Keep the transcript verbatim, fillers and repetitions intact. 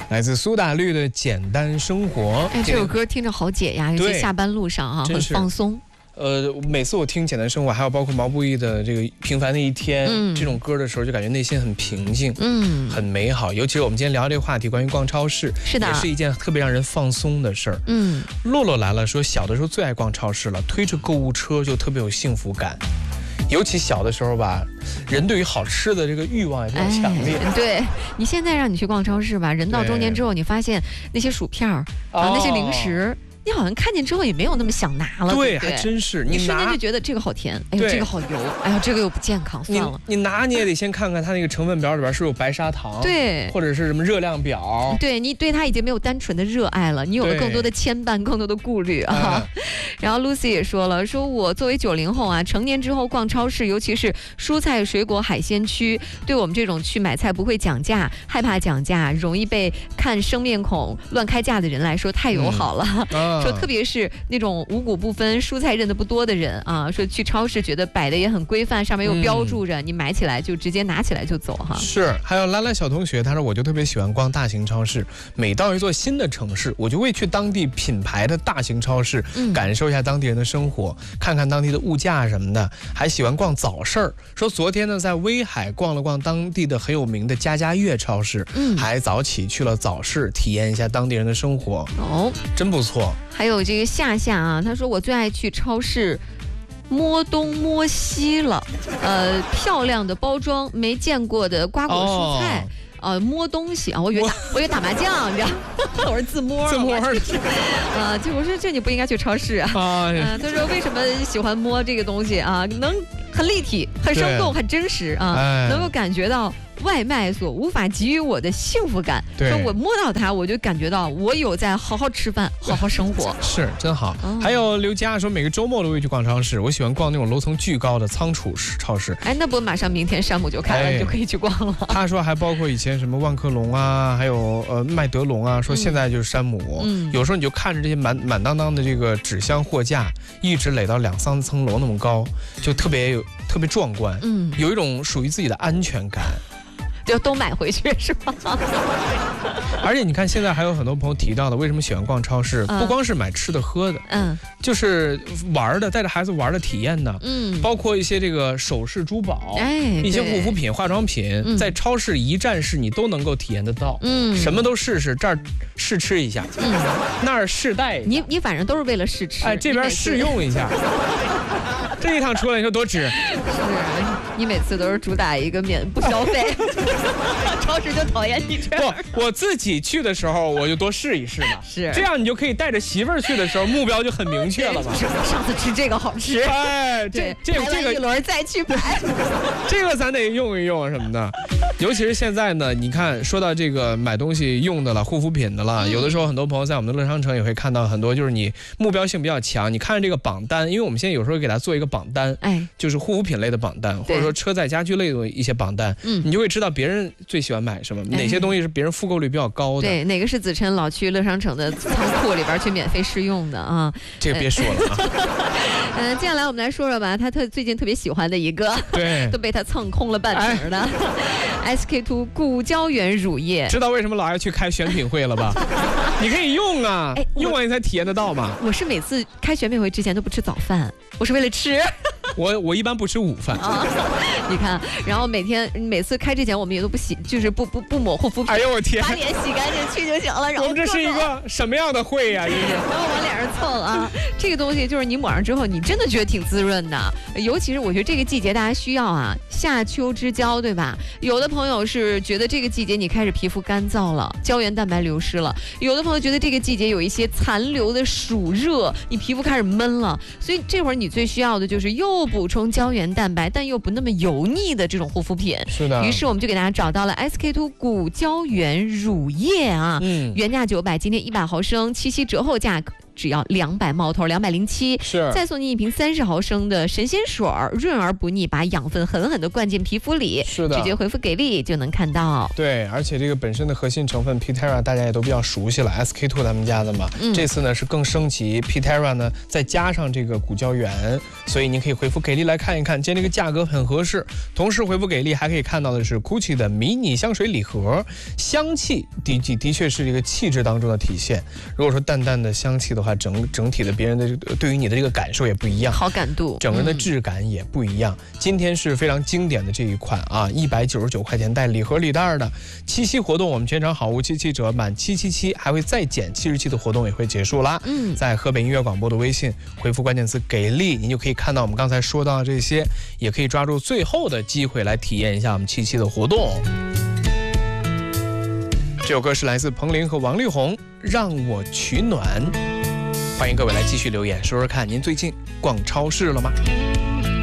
来自苏打绿的《简单生活》。 哎，这首歌听着好解压，尤其下班路上哈、啊，很放松。 呃，每次我听《简单生活》，还有包括毛不易的这个《平凡的一天》嗯、这种歌的时候，就感觉内心很平静，嗯，很美好。尤其是我们今天聊这个话题，关于逛超市， 是的， 也是一件特别让人放松的事儿。嗯，洛洛来了说，小的时候最爱逛超市了，推着购物车就特别有幸福感。尤其小的时候吧，人对于好吃的这个欲望也比较强烈。 哎、对你现在让你去逛超市吧，人到中年之后，你发现那些薯片儿啊，那些零食。你好像看见之后也没有那么想拿了， 对， 对对还真是。 你瞬间就觉得这个好甜，哎呦，这个好油，哎呦，这个又不健康，算了。 你, 你拿你也得先看看它那个成分表里边是有白砂糖， 对， 或者是什么热量表。 对，你对它已经没有单纯的热爱了，你有了更多的牵绊，更多的顾虑啊。嗯、然后 Lucy 也说了，说我作为九零后啊，成年之后逛超市，尤其是蔬菜、水果、海鲜区，对我们这种去买菜不会讲价、害怕讲价、容易被看生面孔乱开价的人来说，太友好了。嗯啊、说特别是那种五谷不分、蔬菜认得不多的人啊，说去超市觉得摆的也很规范，上面又标注着，嗯、你买起来就直接拿起来就走哈。 是，还有兰兰小同学，他说我就特别喜欢逛大型超市，每到一座新的城市，我就会去当地品牌的大型超市，嗯、感受一下当地人的生活，看看当地的物价什么的，还喜欢逛早市儿。说昨天呢，在威海逛了逛当地的很有名的家家悦超市，嗯、还早起去了早市，体验一下当地人的生活。哦，真不错。 还有这个夏夏啊，他说我最爱去超市摸东摸西了，呃，漂亮的包装，没见过的瓜果蔬菜。哦呃，摸东西啊，我以为打，我以为打麻将，你知道？我是自摸， 自摸。 呃，就我说这你不应该去超市啊。啊、呃，他说为什么喜欢摸这个东西啊？能很立体、很生动、很真实啊，哎、能够感觉到外卖所无法给予我的幸福感。说我摸到它，我就感觉到我有在好好吃饭、好好生活。 是真好。哦、还有刘佳说，每个周末都会去逛超市，我喜欢逛那种楼层巨高的仓储超市。 哎，那不马上明天山姆就开了，哎、你就可以去逛了。 他说还包括以前什么万客隆啊，还有呃麦德龙啊，说现在就是山姆。嗯，有时候你就看着这些满满当当的这个纸箱货架，一直垒到两三层楼那么高，就特别有特别壮观。嗯，有一种属于自己的安全感。 就都买回去是吧？ 而且你看，现在还有很多朋友提到的，为什么喜欢逛超市？嗯、不光是买吃的喝的，嗯，就是玩的，带着孩子玩的体验的，嗯，包括一些这个首饰、珠宝，哎，一些护肤品、化妆品，嗯、在超市一站式你都能够体验得到，嗯，什么都试试，这儿试吃一下，嗯，那儿试戴一下， 你你反正都是为了试吃， 哎，这边试用一下。这一趟出来你说多值？ 是你每次都是主打一个免不消费，超市就讨厌你这样。 不，我自己去的时候我就多试一试嘛， 是这样你就可以带着媳妇儿去的时候，目标就很明确了嘛。 上次吃这个好吃， 哎，这这这个一轮再去买， 这个咱得用一用什么的。尤其是现在呢，你看说到这个买东西用的了，护肤品的了，嗯、有的时候很多朋友在我们的乐商城也会看到很多，就是你目标性比较强，你看这个榜单，因为我们现在有时候给大家做一个榜单，哎，就是护肤品类的榜单，或者说车载家居类的一些榜单，嗯，你就会知道别人最喜欢买什么，哪些东西是别人复购率比较高的， 对，哪个是子琛老去乐商城的仓库里边去免费试用的啊？ 这个别说了啊。 嗯，接下来我们来说说吧，他特最近特别喜欢的一个， 对， 都被他蹭空了半瓶的。哎S K two 谷胶原乳液， 知道为什么老爱去开选品会了吧？你可以用啊，哎、用完你才体验得到嘛。 我是每次开选品会之前都不吃早饭，我是为了吃。 我我一般不吃午饭啊， 你看，然后每天每次开之前我们也都不洗，就是不不不抹护肤品。 哎呦我天， 把脸洗干净去就行了。然后我们这是一个什么样的会呀、啊？ 然后往脸上蹭啊，这个东西就是你抹上之后，你真的觉得挺滋润的。尤其是我觉得这个季节大家需要啊，夏秋之交，对吧？有的朋友是觉得这个季节你开始皮肤干燥了，胶原蛋白流失了；有的朋友觉得这个季节有一些残留的暑热，你皮肤开始闷了。所以这会儿你最需要的就是又补充胶原蛋白，但又不那么油腻的这种护肤品。 是的。 于是我们就给大家找到了 S K two 谷胶原乳液啊，嗯，原价九百，今天一百毫升，七夕折后价。 只要两百冒头，两百零七。 是， 再送你一瓶三十毫升的神仙水，润而不腻，把养分狠狠地灌进皮肤里。 是的， 直接回复给力就能看到。 对，而且这个本身的核心成分 Pitera 大家也都比较熟悉了 ，S K two 他们家的嘛。嗯、这次呢是更升级 Pitera 呢，再加上这个骨胶原，所以您可以回复给力来看一看，今天这个价格很合适。同时回复给力还可以看到的是 Gucci 的迷你香水礼盒，香气的的的确是这个气质当中的体现。如果说淡淡的香气的话，整整体的别人的对于你的这个感受也不一样， 好感度， 整个人的质感也不一样。嗯、今天是非常经典的这一款啊，一百九十九块钱带礼盒礼袋的七夕活动，我们全场好物七七折，满七七七还会再减七十七的活动也会结束啦。嗯，在河北音乐广播的微信回复关键词给力，您就可以看到我们刚才说到的这些，也可以抓住最后的机会来体验一下我们七夕的活动。这首歌是来自彭羚和王力宏，让我取暖。欢迎各位来继续留言，说说看您最近逛超市了吗？